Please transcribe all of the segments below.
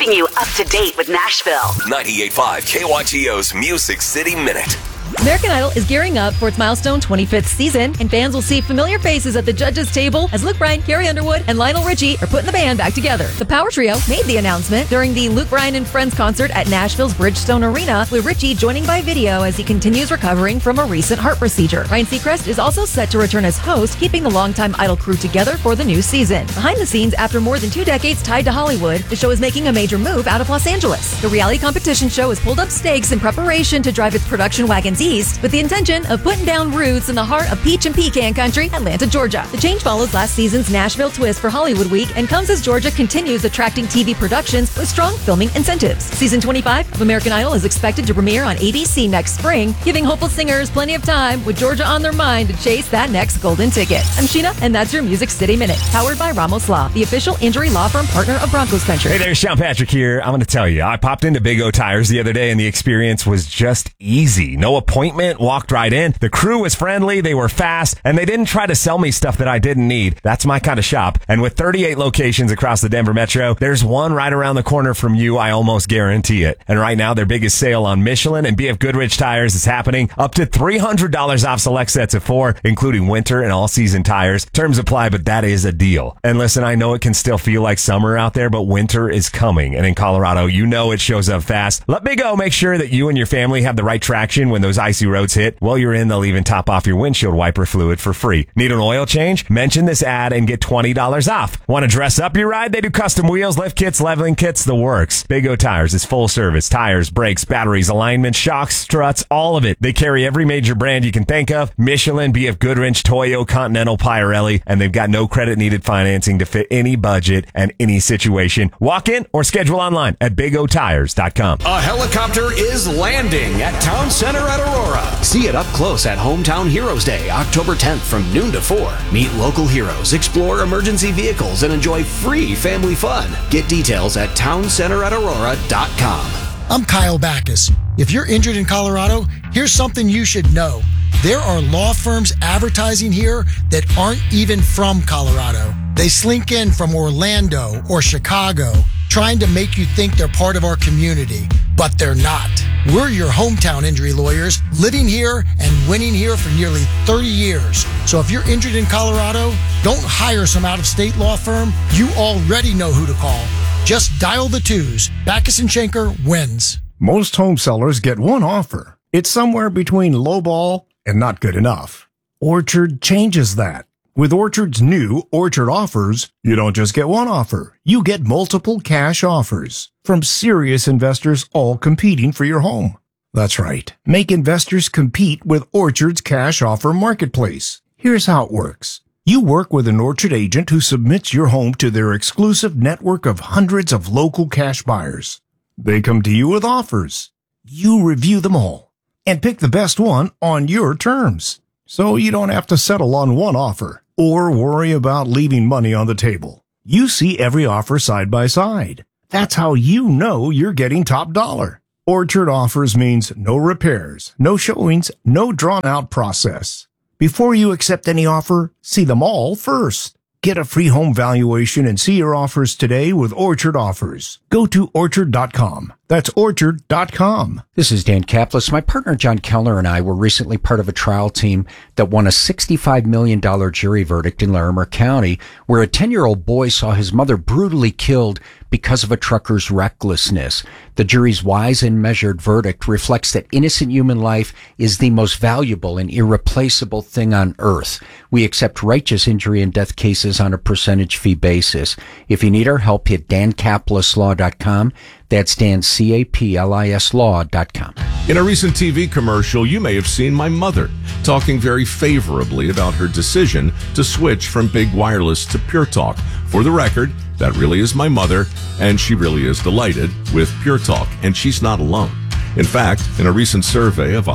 keeping you up to date with Nashville. 98.5 KYTO's Music City Minute. American Idol is gearing up for its milestone 25th season, and fans will see familiar faces at the judges' table as Luke Bryan, Carrie Underwood, and Lionel Richie are putting the band back together. The Power Trio made the announcement during the Luke Bryan and Friends concert at Nashville's Bridgestone Arena, with Richie joining by video as he continues recovering from a recent heart procedure. Ryan Seacrest is also set to return as host, keeping the longtime Idol crew together for the new season. Behind the scenes, after more than 2 decades tied to Hollywood, the show is making a major move out of Los Angeles. The reality competition show has pulled up stakes in preparation to drive its production wagons east, with the intention of putting down roots in the heart of peach and pecan country, Atlanta, Georgia. The change follows last season's Nashville twist for Hollywood Week and comes as Georgia continues attracting TV productions with strong filming incentives. Season 25 of American Idol is expected to premiere on ABC next spring, giving hopeful singers plenty of time with Georgia on their mind to chase that next golden ticket. I'm Sheena, and that's your Music City Minute, powered by Ramos Law, the official injury law firm partner of Broncos Country. Hey there, Sean Patrick here. I'm going to tell you, I popped into Big O Tires the other day, and the experience was just easy. No appointment, walked right in. The crew was friendly, they were fast, and they didn't try to sell me stuff that I didn't need. That's my kind of shop. And with 38 locations across the Denver metro, there's one right around the corner from you. I almost guarantee it. And right now, their biggest sale on Michelin and BF Goodrich tires is happening. Up to $300 off select sets of 4, including winter and all-season tires. Terms apply, but that is a deal. And listen, I know it can still feel like summer out there, but winter is coming. And in Colorado, you know it shows up fast. Let Big O make sure that you and your family have the right traction when those icy roads hit. While you're in, they'll even top off your windshield wiper fluid for free. Need an oil change? Mention this ad and get $20 off. Want to dress up your ride? They do custom wheels, lift kits, leveling kits, the works. Big O Tires is full service. Tires, brakes, batteries, alignment, shocks, struts, all of it. They carry every major brand you can think of. Michelin, BF Goodrich, Toyo, Continental, Pirelli, and they've got no credit needed financing to fit any budget and any situation. Walk in or schedule online at bigotires.com. A helicopter is landing at Town Center at Aurora. See it up close at Hometown Heroes Day, October 10th from noon to 4. Meet local heroes, explore emergency vehicles, and enjoy free family fun. Get details at towncenterataurora.com. I'm Kyle Backus. If you're injured in Colorado, here's something you should know. There are law firms advertising here that aren't even from Colorado. They slink in from Orlando or Chicago, trying to make you think they're part of our community, but they're not. We're your hometown injury lawyers, living here and winning here for nearly 30 years. So if you're injured in Colorado, don't hire some out-of-state law firm. You already know who to call. Just dial the 2s. Backus and Schenker wins. Most home sellers get one offer. It's somewhere between lowball and not good enough. Orchard changes that. With Orchard's new Orchard Offers, you don't just get one offer. You get multiple cash offers from serious investors, all competing for your home. That's right. Make investors compete with Orchard's cash offer marketplace. Here's how it works. You work with an Orchard agent who submits your home to their exclusive network of hundreds of local cash buyers. They come to you with offers. You review them all and pick the best one on your terms. So you don't have to settle on one offer or worry about leaving money on the table. You see every offer side by side. That's how you know you're getting top dollar. Orchard Offers means no repairs, no showings, no drawn-out process. Before you accept any offer, see them all first. Get a free home valuation and see your offers today with Orchard Offers. Go to Orchard.com. That's Orchard.com. This is Dan Kaplis. My partner John Kellner and I were recently part of a trial team that won a $65 million jury verdict in Larimer County, where a 10-year-old boy saw his mother brutally killed because of a trucker's recklessness. The jury's wise and measured verdict reflects that innocent human life is the most valuable and irreplaceable thing on earth. We accept righteous injury and death cases on a percentage fee basis. If you need our help, hit DanKaplisLaw.com. That's DanCaplis.com. In a recent TV commercial, you may have seen my mother talking very favorably about her decision to switch from Big Wireless to Pure Talk. For the record, that really is my mother, and she really is delighted with Pure Talk, and she's not alone. In fact, in a recent survey of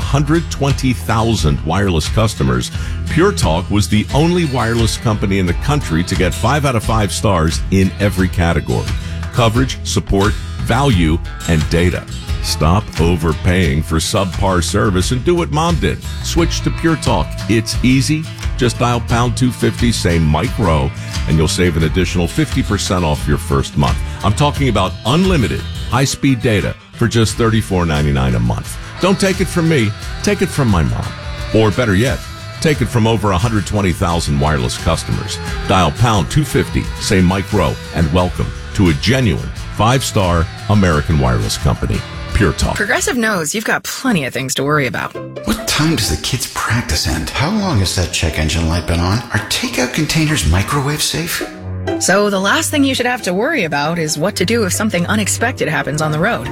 120,000 wireless customers, Pure Talk was the only wireless company in the country to get 5 out of 5 stars in every category: coverage, support, value, and data. Stop overpaying for subpar service and do what Mom did. Switch to Pure Talk. It's easy. Just Just dial pound 250, say Mike Rowe, and you'll save an additional 50% off your first month. I'm talking about unlimited high-speed data for just $34.99 a month. Don't take it from me. Take it from my mom. Or better yet, take it from over 120,000 wireless customers. Dial pound 250, say Mike Rowe, and welcome to a genuine 5-star American wireless company. Pure Talk. Progressive knows you've got plenty of things to worry about. What time does the kids' practice end? How long has that check engine light been on? Are takeout containers microwave safe? So the last thing you should have to worry about is what to do if something unexpected happens on the road.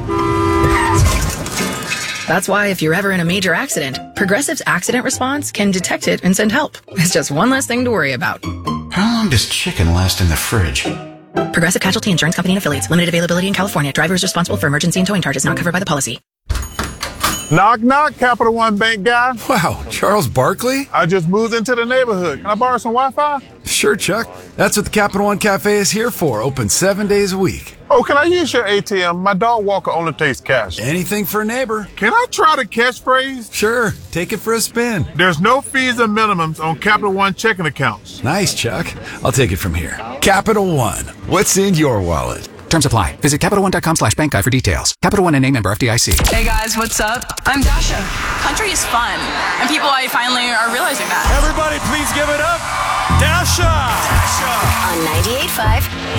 That's why if you're ever in a major accident, Progressive's accident response can detect it and send help. It's just one less thing to worry about. How long does chicken last in the fridge? Progressive Casualty Insurance Company and Affiliates. Limited availability in California. Driver is responsible for emergency and towing charges not covered by the policy. Knock, knock, Capital One Bank guy. Wow, Charles Barkley? I just moved into the neighborhood. Can I borrow some Wi-Fi? Sure, Chuck. That's what the Capital One Cafe is here for. Open 7 days a week. Oh, can I use your ATM? My dog walker only takes cash. Anything for a neighbor. Can I try the catchphrase? Sure, take it for a spin. There's no fees and minimums on Capital One checking accounts. Nice, Chuck. I'll take it from here. Capital One. What's in your wallet? Terms apply. Visit CapitalOne.com/bankguide for details. Capital One and name member FDIC. Hey guys, what's up? I'm Dasha. Country is fun, and people finally are realizing that. Everybody, please give it up, Dasha! On 98.5